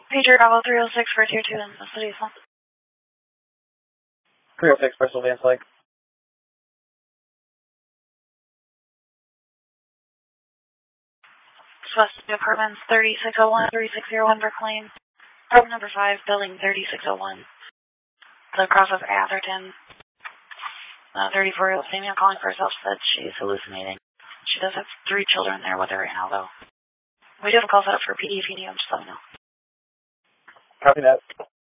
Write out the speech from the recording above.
Pager Bravo 306 for Tier 2 in the city. 306 Bristol Vance Lake. West Apartments 3601, 3601 Brooklyn. Apartment number 5, building 3601. The cross of Atherton. 34-year-old female calling for herself said she's hallucinating. She does have 3 children there with her right now, though. We do have a call set up for PD if you need them, just let me know. Copy that.